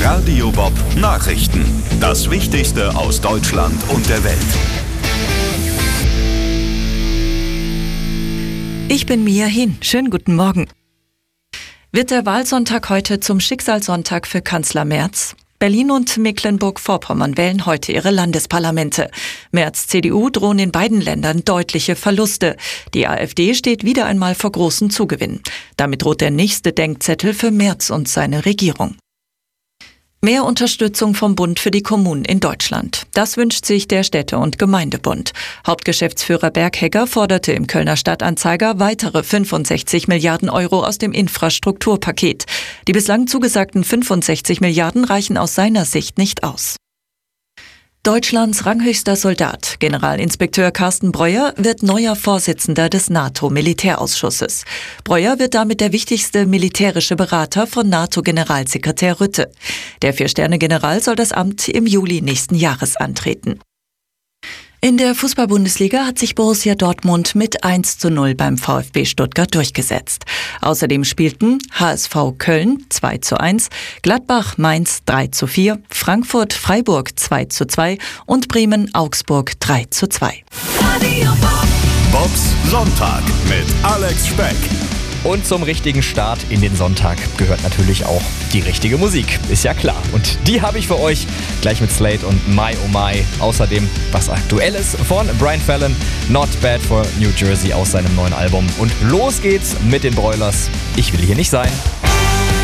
Radio Bob Nachrichten. Das Wichtigste aus Deutschland und der Welt. Ich bin Mia Hin. Schönen guten Morgen. Wird der Wahlsonntag heute zum Schicksalssonntag für Kanzler Merz? Berlin und Mecklenburg-Vorpommern wählen heute ihre Landesparlamente. Merz' CDU drohen in beiden Ländern deutliche Verluste. Die AfD steht wieder einmal vor großen Zugewinnen. Damit droht der nächste Denkzettel für Merz und seine Regierung. Mehr Unterstützung vom Bund für die Kommunen in Deutschland. Das wünscht sich der Städte- und Gemeindebund. Hauptgeschäftsführer Berghegger forderte im Kölner Stadtanzeiger weitere 65 Milliarden Euro aus dem Infrastrukturpaket. Die bislang zugesagten 65 Milliarden reichen aus seiner Sicht nicht aus. Deutschlands ranghöchster Soldat, Generalinspekteur Carsten Breuer, wird neuer Vorsitzender des NATO-Militärausschusses. Breuer wird damit der wichtigste militärische Berater von NATO-Generalsekretär Rutte. Der 4-Sterne-General soll das Amt im Juli nächsten Jahres antreten. In der Fußball-Bundesliga hat sich Borussia Dortmund mit 1:0 beim VfB Stuttgart durchgesetzt. Außerdem spielten HSV Köln 2:1, Gladbach Mainz 3:4, Frankfurt Freiburg 2:2 und Bremen Augsburg 3:2. Bobs Sonntag mit Alex Speck. Und zum richtigen Start in den Sonntag gehört natürlich auch die richtige Musik, ist ja klar. Und die habe ich für euch gleich mit Slade und My Oh My. Außerdem was Aktuelles von Brian Fallon, Not Bad for New Jersey aus seinem neuen Album. Und los geht's mit den Broilers. Ich will hier nicht sein.